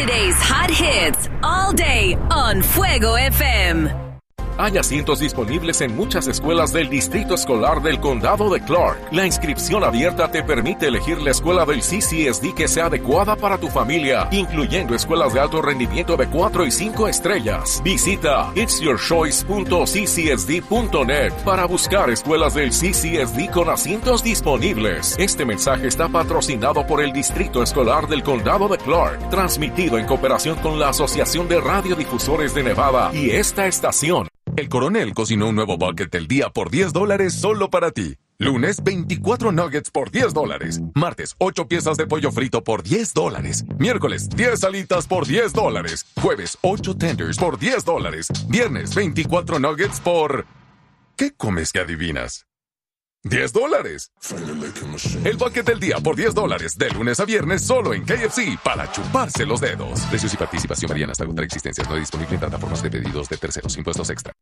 Friday's Hot Hits, all day on Fuego FM. Hay asientos disponibles en muchas escuelas del Distrito Escolar del Condado de Clark. La inscripción abierta te permite elegir la escuela del CCSD que sea adecuada para tu familia, incluyendo escuelas de alto rendimiento de 4 y 5 estrellas. Visita itsyourchoice.ccsd.net para buscar escuelas del CCSD con asientos disponibles. Este mensaje está patrocinado por el Distrito Escolar del Condado de Clark, transmitido en cooperación con la Asociación de Radiodifusores de Nevada y esta estación. El Coronel cocinó un nuevo bucket del día por $10 solo para ti. Lunes, 24 nuggets por $10. Martes, 8 piezas de pollo frito por $10. Miércoles, 10 alitas por $10. Jueves, 8 tenders por $10. Viernes, 24 nuggets por... ¿Qué comes que adivinas? $10. El bucket del día por $10, de lunes a viernes solo en KFC, para chuparse los dedos. Precios y participación varían hasta agotar existencias. No hay disponible en plataformas de pedidos de terceros. Impuestos extra.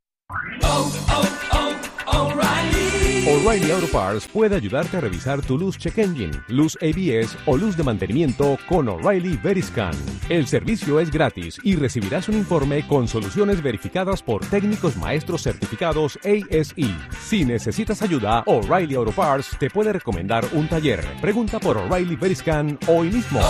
O'Reilly Auto Parts puede ayudarte a revisar tu luz check engine, luz ABS o luz de mantenimiento con O'Reilly Veriscan. El servicio es gratis y recibirás un informe con soluciones verificadas por técnicos maestros certificados ASE. Si necesitas ayuda, O'Reilly Auto Parts te puede recomendar un taller. Pregunta por O'Reilly Veriscan hoy mismo.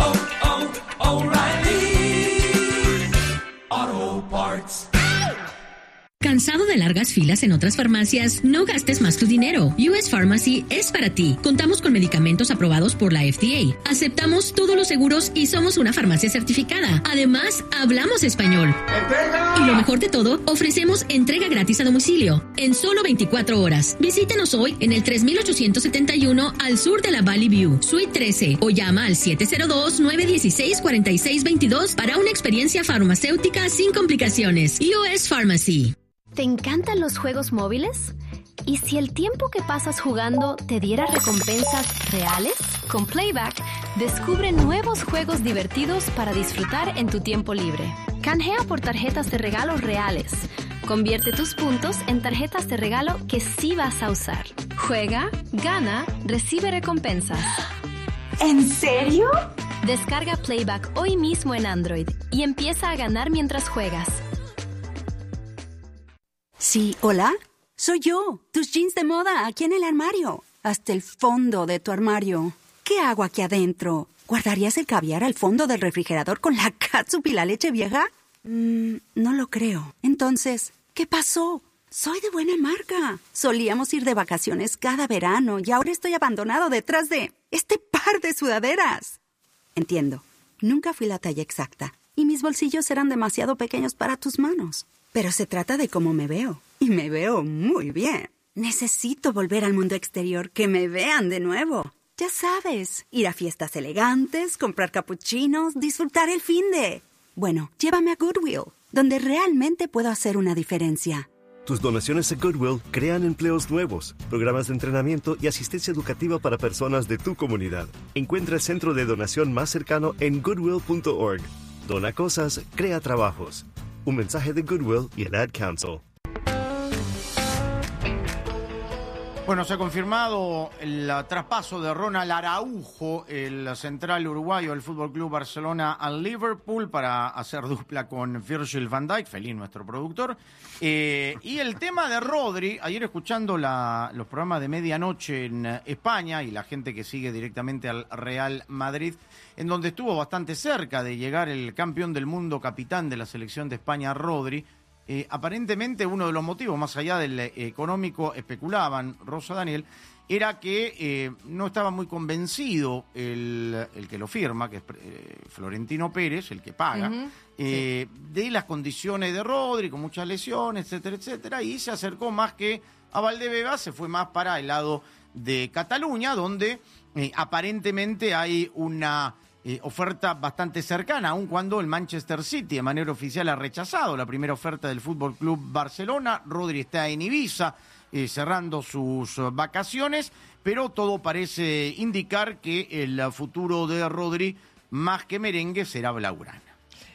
O'Reilly Auto Parts. ¿Cansado de largas filas en otras farmacias? No gastes más tu dinero. US Pharmacy es para ti. Contamos con medicamentos aprobados por la FDA. Aceptamos todos los seguros y somos una farmacia certificada. Además, hablamos español. ¡Entrega! Y lo mejor de todo, ofrecemos entrega gratis a domicilio en solo 24 horas. Visítenos hoy en el 3871 al sur de la Valley View, Suite 13, o llama al 702-916-4622 para una experiencia farmacéutica sin complicaciones. US Pharmacy. ¿Te encantan los juegos móviles? ¿Y si el tiempo que pasas jugando te diera recompensas reales? Con Playback, descubre nuevos juegos divertidos para disfrutar en tu tiempo libre. Canjea por tarjetas de regalo reales. Convierte tus puntos en tarjetas de regalo que sí vas a usar. Juega, gana, recibe recompensas. ¿En serio? Descarga Playback hoy mismo en Android y empieza a ganar mientras juegas. Sí, hola. Soy yo, tus jeans de moda, aquí en el armario. Hasta el fondo de tu armario. ¿Qué hago aquí adentro? ¿Guardarías el caviar al fondo del refrigerador con la catsup y la leche vieja? No lo creo. Entonces, ¿qué pasó? Soy de buena marca. Solíamos ir de vacaciones cada verano y ahora estoy abandonado detrás de este par de sudaderas. Entiendo. Nunca fui la talla exacta y mis bolsillos eran demasiado pequeños para tus manos. Pero se trata de cómo me veo. Y me veo muy bien. Necesito volver al mundo exterior, que me vean de nuevo. Ya sabes, ir a fiestas elegantes, comprar capuchinos, disfrutar el finde. Bueno, llévame a Goodwill, donde realmente puedo hacer una diferencia. Tus donaciones a Goodwill crean empleos nuevos, programas de entrenamiento y asistencia educativa para personas de tu comunidad. Encuentra el centro de donación más cercano en goodwill.org. Dona cosas, crea trabajos. Un mensaje de Goodwill y el Ad Council. Bueno, se ha confirmado el traspaso de Ronald Araujo, el central uruguayo del Fútbol Club Barcelona al Liverpool, para hacer dupla con Virgil van Dijk, feliz nuestro productor. Y el tema de Rodri, ayer escuchando los programas de medianoche en España y la gente que sigue directamente al Real Madrid, en donde estuvo bastante cerca de llegar el campeón del mundo, capitán de la selección de España, Rodri. Aparentemente uno de los motivos, más allá del económico, especulaban Rosa Daniel, era que no estaba muy convencido el que lo firma, que es Florentino Pérez, el que paga, sí, de las condiciones de Rodri, con muchas lesiones, etcétera, etcétera, y se acercó más que a Valdebebas, se fue más para el lado de Cataluña, donde aparentemente hay una oferta bastante cercana, aun cuando el Manchester City de manera oficial ha rechazado la primera oferta del Fútbol Club Barcelona. Rodri está en Ibiza cerrando sus vacaciones, pero todo parece indicar que el futuro de Rodri, más que merengue, será blaugrana.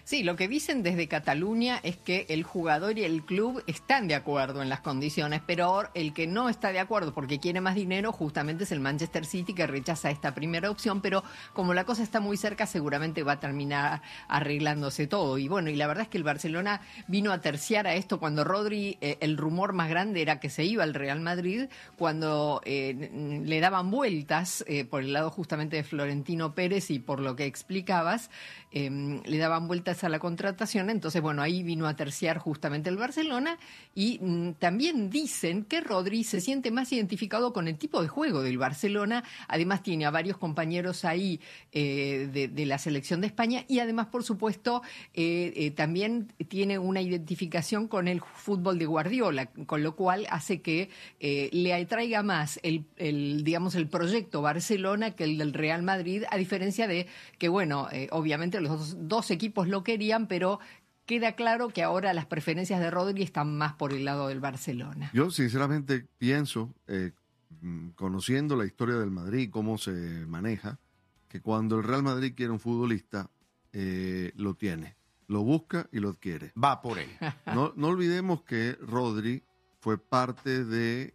Sí, lo que dicen desde Cataluña es que el jugador y el club están de acuerdo en las condiciones, pero el que no está de acuerdo porque quiere más dinero justamente es el Manchester City, que rechaza esta primera opción, pero como la cosa está muy cerca seguramente va a terminar arreglándose todo. Y bueno, y la verdad es que el Barcelona vino a terciar a esto cuando Rodri, el rumor más grande era que se iba al Real Madrid, cuando le daban vueltas por el lado justamente de Florentino Pérez y por lo que explicabas, le daban vueltas a la contratación. Entonces, bueno, ahí vino a terciar justamente el Barcelona y también dicen que Rodri se siente más identificado con el tipo de juego del Barcelona. Además, tiene a varios compañeros ahí de la selección de España y además, por supuesto, también tiene una identificación con el fútbol de Guardiola, con lo cual hace que le atraiga más digamos, el proyecto Barcelona que el del Real Madrid, a diferencia de que, bueno, obviamente los dos equipos lo querían, pero queda claro que ahora las preferencias de Rodri están más por el lado del Barcelona. Yo sinceramente pienso, conociendo la historia del Madrid, cómo se maneja, que cuando el Real Madrid quiere un futbolista, lo tiene, lo busca y lo adquiere. Va por él. No olvidemos que Rodri fue parte de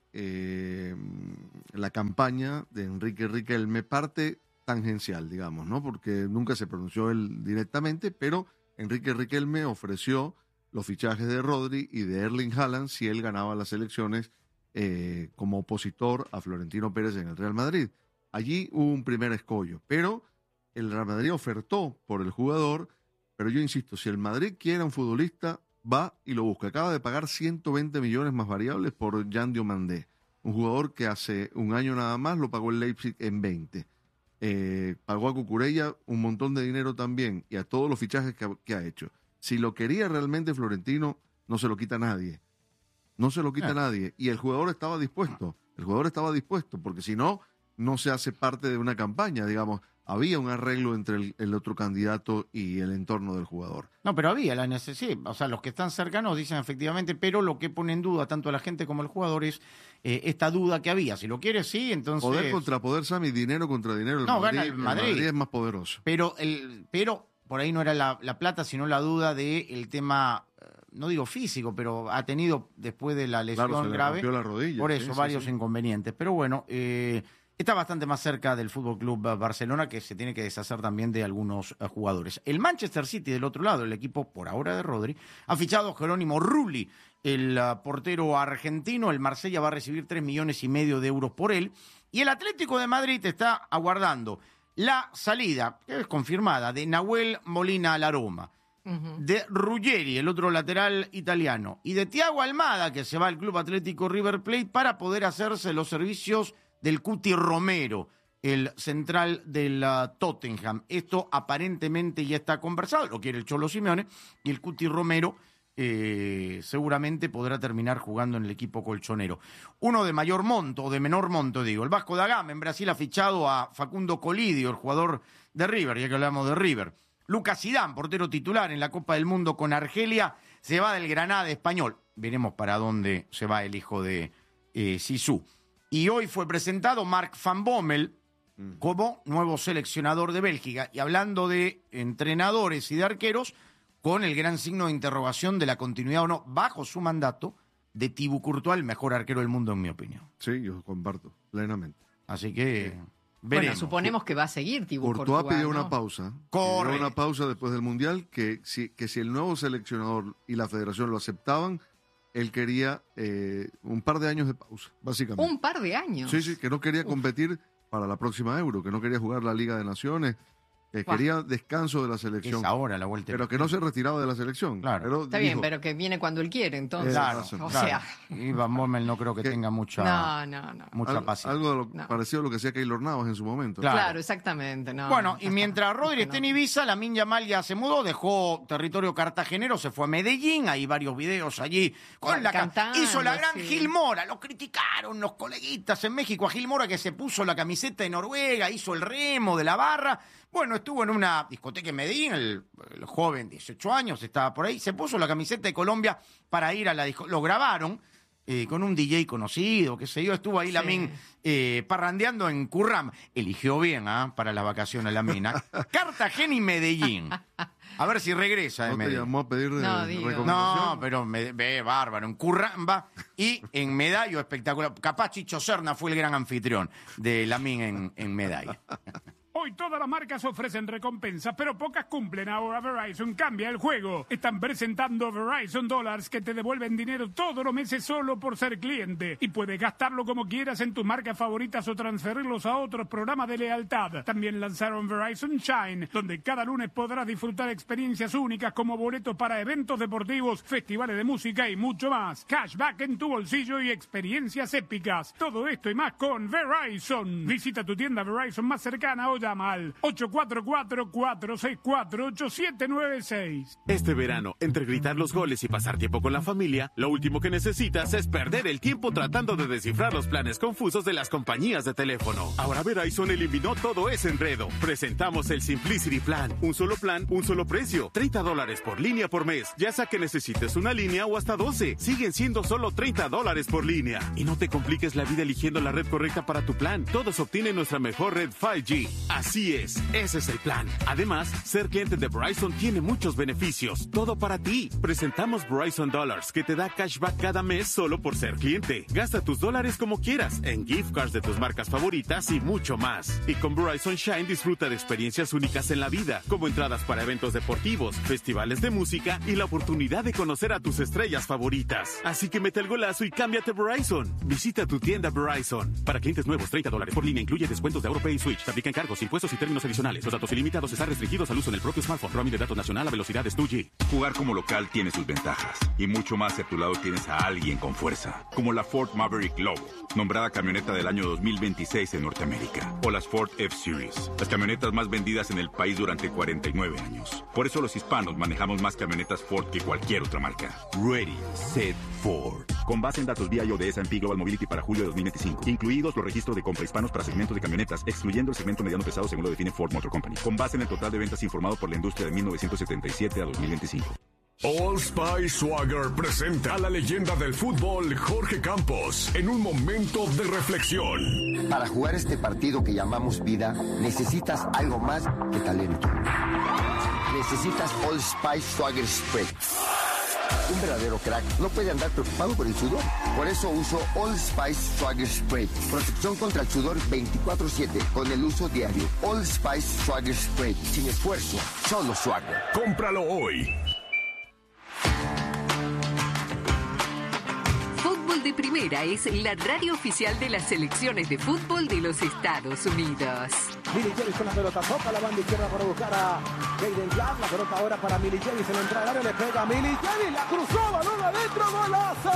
la campaña de Enrique Riquelme, parte tangencial, digamos, ¿no? Porque nunca se pronunció él directamente, pero Enrique Riquelme ofreció los fichajes de Rodri y de Erling Haaland si él ganaba las elecciones como opositor a Florentino Pérez en el Real Madrid. Allí hubo un primer escollo, pero el Real Madrid ofertó por el jugador, pero yo insisto, si el Madrid quiere un futbolista, va y lo busca. Acaba de pagar 120 millones más variables por Jan Diomandé, un jugador que hace un año nada más lo pagó el Leipzig en 20. Pagó a Cucurella un montón de dinero también y a todos los fichajes que ha hecho. Si lo quería realmente Florentino, no se lo quita nadie. No se lo quita nadie. Y el jugador estaba dispuesto. El jugador estaba dispuesto, porque si no, no se hace parte de una campaña, digamos. Había un arreglo entre el otro candidato y el entorno del jugador. No, pero había la necesidad. O sea, los que están cercanos dicen efectivamente, pero lo que pone en duda tanto a la gente como al jugador es esta duda que había. Si lo quiere, sí, entonces... Poder contra poder, Sammy, dinero contra dinero. Gana el Madrid. El Madrid es más poderoso. Pero por ahí no era la plata, sino la duda del tema, no digo físico, pero ha tenido después de la lesión se le grave. rompió la rodilla. Por eso, varios inconvenientes. Pero bueno... está bastante más cerca del Fútbol Club Barcelona, que se tiene que deshacer también de algunos jugadores. El Manchester City, del otro lado, el equipo por ahora de Rodri, ha fichado a Jerónimo Rulli, el portero argentino. El Marsella va a recibir 3,5 millones de euros por él. Y el Atlético de Madrid está aguardando la salida, que es confirmada, de Nahuel Molina a la Roma, de Ruggeri, el otro lateral italiano, y de Thiago Almada, que se va al Club Atlético River Plate para poder hacerse los servicios del Cuti Romero, el central del Tottenham. Esto aparentemente ya está conversado, lo quiere el Cholo Simeone, y el Cuti Romero seguramente podrá terminar jugando en el equipo colchonero. Uno de mayor monto, o de menor monto, digo. El Vasco da Gama en Brasil ha fichado a Facundo Colidio, el jugador de River, ya que hablamos de River. Lucas Zidane, portero titular en la Copa del Mundo con Argelia, se va del Granada español. Veremos para dónde se va el hijo de Zizou. Y hoy fue presentado Mark van Bommel como nuevo seleccionador de Bélgica. Y hablando de entrenadores y de arqueros, con el gran signo de interrogación de la continuidad o no, bajo su mandato, de Thibaut Courtois, el mejor arquero del mundo, en mi opinión. Sí, yo comparto plenamente. Así que veremos. Bueno, suponemos que va a seguir Thibaut Courtois. Courtois pidió ¿no? una pausa. Corre. Pidió una pausa después del Mundial, que si el nuevo seleccionador y la federación lo aceptaban, él quería un par de años de pausa, básicamente. ¿Un par de años? Sí, que no quería competir para la próxima Euro, que no quería jugar la Liga de Naciones, que quería descanso de la selección. Es ahora la vuelta. Pero que no se retiraba de la selección. Claro. Pero está bien, pero que viene cuando él quiere, entonces. Claro, o sea. Y Van Bommel no creo que tenga mucha paciencia. Algo parecido a lo que hacía Keylor Navas en su momento. Claro, exactamente. Bueno, y mientras Rodri está en Ibiza, Lamine Yamal ya se mudó, dejó territorio cartagenero, se fue a Medellín, hay varios videos allí con cantando, hizo la gran Gil Mora, lo criticaron los coleguitas en México a Gil Mora, que se puso la camiseta de Noruega, hizo el remo de la barra. Bueno, estuvo en una discoteca en Medellín, el joven, 18 años, estaba por ahí, se puso la camiseta de Colombia para ir a la discoteca, lo grabaron con un DJ conocido, qué sé yo, estuvo ahí Lamine parrandeando en Curram, eligió bien para las vacaciones Lamine, Cartagena y Medellín. A ver si regresa. ¿No te Medellín. llamó a pedir recomendación? No, pero me ve bárbaro. En Curramba y en Medallo espectacular. Capaz Chicho Serna fue el gran anfitrión de Lamin en Medallo. Hoy todas las marcas ofrecen recompensas, pero pocas cumplen. Ahora Verizon cambia el juego. Están presentando Verizon Dollars que te devuelven dinero todos los meses solo por ser cliente. Y puedes gastarlo como quieras en tus marcas favoritas o transferirlos a otros programas de lealtad. También lanzaron Verizon Shine, donde cada lunes podrás disfrutar experiencias únicas como boletos para eventos deportivos, festivales de música y mucho más. Cashback en tu bolsillo y experiencias épicas. Todo esto y más con Verizon. Visita tu tienda Verizon más cercana o llama al 844-464-8796. Este verano, entre gritar los goles y pasar tiempo con la familia, lo último que necesitas es perder el tiempo tratando de descifrar los planes confusos de las compañías de teléfono. Ahora Verizon eliminó todo ese enredo. Presentamos el Simplicity Plan. Un solo precio. $30 por línea por mes. Ya sea que necesites una línea o hasta 12. Siguen siendo solo $30 por línea. Y no te compliques la vida eligiendo la red correcta para tu plan. Todos obtienen nuestra mejor red 5G. Así es, ese es el plan. Además, ser cliente de Verizon tiene muchos beneficios. Todo para ti. Presentamos Verizon Dollars, que te da cashback cada mes solo por ser cliente. Gasta tus dólares como quieras, en gift cards de tus marcas favoritas y mucho más. Y con Verizon Shine disfruta de experiencias únicas en la vida, como entradas para eventos deportivos, festivales de música y la oportunidad de conocer a tus estrellas favoritas. Así que mete el golazo y cámbiate a Verizon. Visita tu tienda Verizon. Para clientes nuevos, $30 por línea incluye descuentos de AutoPay y Switch. Se aplican cargos, impuestos y términos adicionales. Los datos ilimitados están restringidos al uso en el propio smartphone. Roaming de datos nacional a velocidades 2G. Jugar como local tiene sus ventajas. Y mucho más si a tu lado tienes a alguien con fuerza. Como la Ford Maverick Lobo, nombrada camioneta del año 2026 en Norteamérica. O las Ford F-Series, las camionetas más vendidas en el país durante 49 años. Por eso los hispanos manejamos más camionetas Ford que cualquier otra marca. Ready, Set, Ford. Con base en datos BIO de S&P Global Mobility para julio de 2025. Incluidos los registros de compra hispanos para segmentos de camionetas, excluyendo el segmento mediano pesado según lo define Ford Motor Company. Con base en el total de ventas informado por la industria de 1977 a 2025. Old Spice Swagger presenta a la leyenda del fútbol Jorge Campos en un momento de reflexión. Para jugar este partido que llamamos vida, necesitas algo más que talento. Necesitas Old Spice Swagger Spray. Un verdadero crack no puede andar preocupado por el sudor. Por eso uso Old Spice Swagger Spray. Protección contra el sudor 24/7 con el uso diario. Old Spice Swagger Spray. Sin esfuerzo, solo Swagger. Cómpralo hoy. Fútbol de Primera es la radio oficial de las selecciones de fútbol de los Estados Unidos. Milly Jelly con la pelota, toca la banda izquierda para buscar a Jaden Black. La pelota ahora para Milly Jelly, se le entra al área, le pega a Milly Jelly, la cruzó, balón adentro, golazo.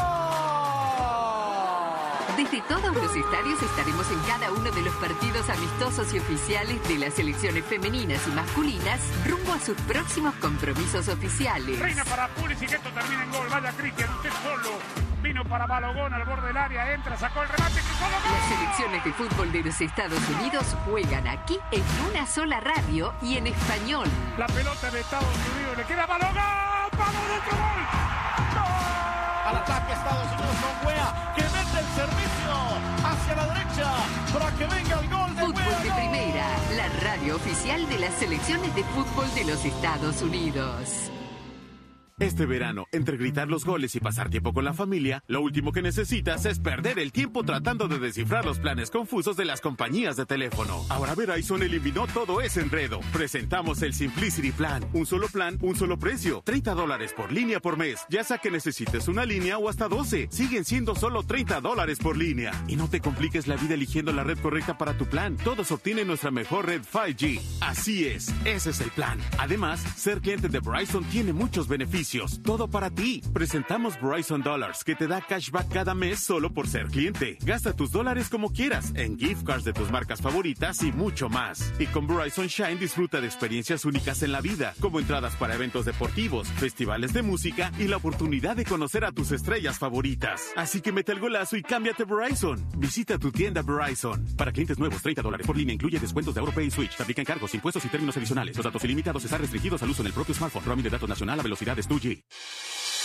Desde todos los estadios estaremos en cada uno de los partidos amistosos y oficiales de las selecciones femeninas y masculinas rumbo a sus próximos compromisos oficiales. Reina para Pulisic, que esto termina en gol. Vaya Cristian, usted solo. Vino para Balogón al borde del área, entra, sacó el remate, cruzó la gol. Las selecciones de fútbol de los Estados Unidos juegan aquí en una sola radio y en español. La pelota de Estados Unidos le queda a Balogón. ¡Vamos dentro, gol! Al ataque Estados Unidos con Wea, que mete el servicio hacia la derecha para que venga el gol de Fútbol de Primera, la radio oficial de las selecciones de fútbol de los Estados Unidos. Este verano, entre gritar los goles y pasar tiempo con la familia, lo último que necesitas es perder el tiempo tratando de descifrar los planes confusos de las compañías de teléfono. Ahora Verizon eliminó todo ese enredo. Presentamos el Simplicity Plan. Un solo precio. $30 por línea por mes. Ya sea que necesites una línea o hasta 12. Siguen siendo solo $30 por línea. Y no te compliques la vida eligiendo la red correcta para tu plan. Todos obtienen nuestra mejor red 5G. Así es, ese es el plan. Además, ser cliente de Verizon tiene muchos beneficios. Todo para ti. Presentamos Verizon Dollars, que te da cashback cada mes solo por ser cliente. Gasta tus dólares como quieras, en gift cards de tus marcas favoritas y mucho más. Y con Verizon Shine disfruta de experiencias únicas en la vida, como entradas para eventos deportivos, festivales de música y la oportunidad de conocer a tus estrellas favoritas. Así que mete el golazo y cámbiate a Verizon. Visita tu tienda Verizon. Para clientes nuevos, $30 por línea incluye descuentos de AutoPay y Switch. Se aplican cargos, impuestos y términos adicionales. Los datos ilimitados están restringidos al uso en el propio smartphone. Roaming de datos nacional a velocidades 2G.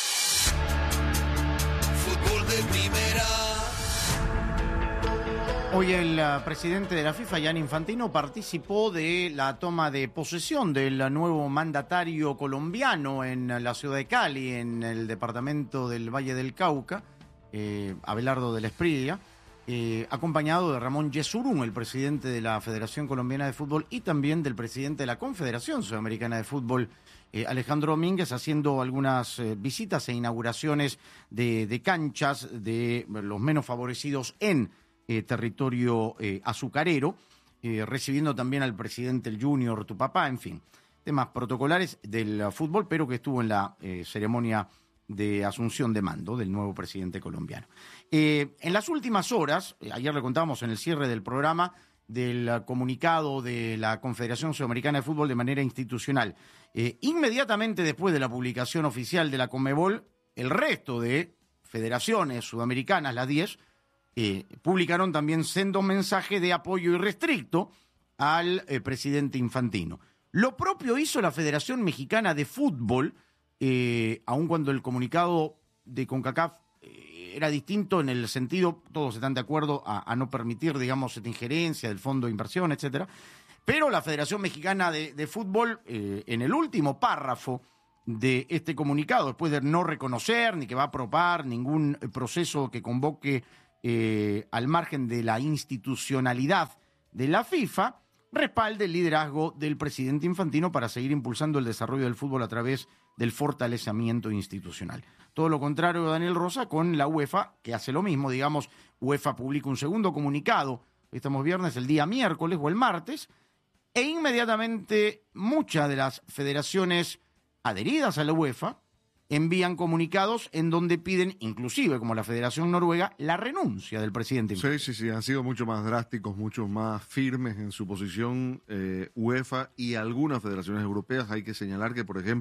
Fútbol de Primera. Hoy el presidente de la FIFA, Gianni Infantino, participó de la toma de posesión del nuevo mandatario colombiano en la ciudad de Cali, en el departamento del Valle del Cauca, Abelardo de la Espriella, acompañado de Ramón Yesurún, el presidente de la Federación Colombiana de Fútbol, y también del presidente de la Confederación Sudamericana de Fútbol, Alejandro Domínguez, haciendo algunas visitas e inauguraciones de canchas de los menos favorecidos en territorio azucarero, recibiendo también al presidente el Junior, tu papá, en fin, temas protocolares del fútbol, pero que estuvo en la ceremonia de asunción de mando del nuevo presidente colombiano. En las últimas horas, ayer le contábamos en el cierre del programa, del comunicado de la Confederación Sudamericana de Fútbol de manera institucional. Inmediatamente después de la publicación oficial de la Conmebol, el resto de federaciones sudamericanas, las 10, publicaron también sendos mensajes de apoyo irrestricto al presidente Infantino. Lo propio hizo la Federación Mexicana de Fútbol, aun cuando el comunicado de CONCACAF era distinto en el sentido, todos están de acuerdo a no permitir, digamos, esta injerencia del fondo de inversión, etcétera. Pero la Federación Mexicana de Fútbol, en el último párrafo de este comunicado, después de no reconocer ni que va a aprobar ningún proceso que convoque al margen de la institucionalidad de la FIFA, respalda el liderazgo del presidente Infantino para seguir impulsando el desarrollo del fútbol a través del fortalecimiento institucional. Todo lo contrario de Daniel Rosa con la UEFA, que hace lo mismo, digamos, UEFA publica un segundo comunicado, hoy estamos viernes, el día miércoles o el martes, e inmediatamente muchas de las federaciones adheridas a la UEFA envían comunicados en donde piden, inclusive como la Federación Noruega, la renuncia del presidente. Sí, han sido mucho más drásticos, mucho más firmes en su posición UEFA y algunas federaciones europeas. Hay que señalar que, por ejemplo,